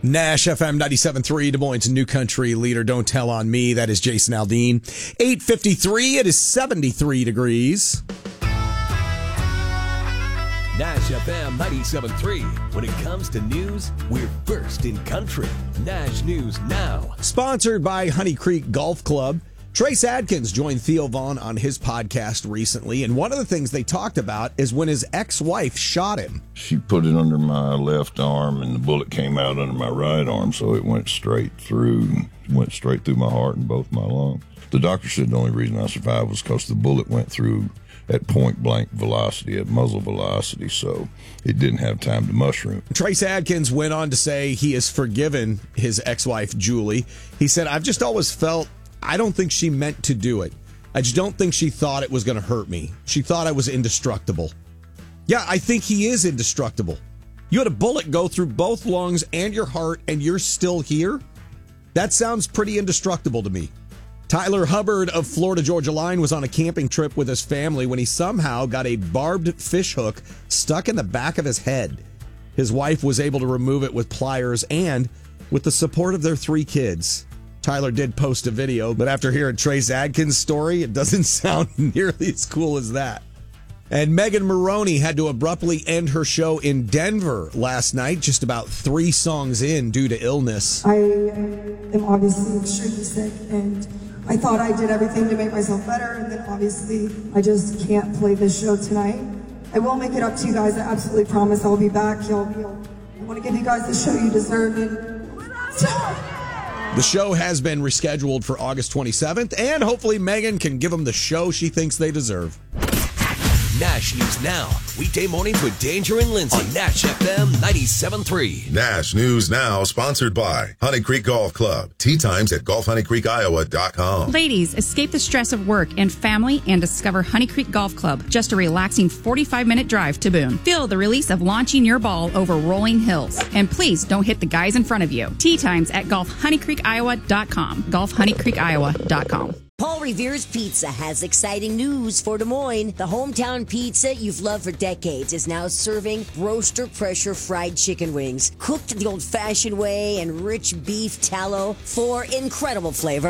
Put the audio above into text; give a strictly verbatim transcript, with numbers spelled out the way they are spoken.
Nash F M ninety-seven point three, Des Moines' new country leader. Don't tell on me. That is Jason Aldean. eight fifty-three. It is seventy-three degrees. Nash F M ninety-seven point three. When it comes to news, we're first in country. Nash News Now. Sponsored by Honey Creek Golf Club. Trace Adkins joined Theo Vaughn on his podcast recently, and one of the things they talked about is when his ex-wife shot him. She put it under my left arm, and the bullet came out under my right arm, so it went straight through, went straight through my heart and both my lungs. The doctor said the only reason I survived was because the bullet went through at point-blank velocity, at muzzle velocity, so it didn't have time to mushroom. Trace Adkins went on to say he has forgiven his ex-wife, Julie. He said, I've just always felt I don't think she meant to do it. I just don't think she thought it was going to hurt me. She thought I was indestructible. Yeah, I think he is indestructible. You had a bullet go through both lungs and your heart, and you're still here? That sounds pretty indestructible to me. Tyler Hubbard of Florida Georgia Line was on a camping trip with his family when he somehow got a barbed fish hook stuck in the back of his head. His wife was able to remove it with pliers and with the support of their three kids. Tyler did post a video, but after hearing Trace Adkins' story, it doesn't sound nearly as cool as that. And Megan Moroney had to abruptly end her show in Denver last night, just about three songs in due to illness. I am obviously extremely sick, and I thought I did everything to make myself better, and then obviously I just can't play this show tonight. I will make it up to you guys. I absolutely promise I'll be back. Y'all, y'all, I want to give you guys the show you deserve. And the show has been rescheduled for August twenty-seventh, and hopefully Megan can give them the show she thinks they deserve. Nash News Now, weekday mornings with Danger and Lindsay on Nash F M ninety-seven point three. Nash News Now, sponsored by Honey Creek Golf Club. Tee times at golf honey creek iowa dot com. Ladies, escape the stress of work and family and discover Honey Creek Golf Club. Just a relaxing forty-five minute drive to Boone. Feel the release of launching your ball over rolling hills. And please don't hit the guys in front of you. Tee times at golf honey creek iowa dot com. golf honey creek iowa dot com. Paul Revere's Pizza has exciting news for Des Moines. The hometown pizza you've loved for decades is now serving roaster pressure fried chicken wings, cooked the old-fashioned way and rich beef tallow for incredible flavor.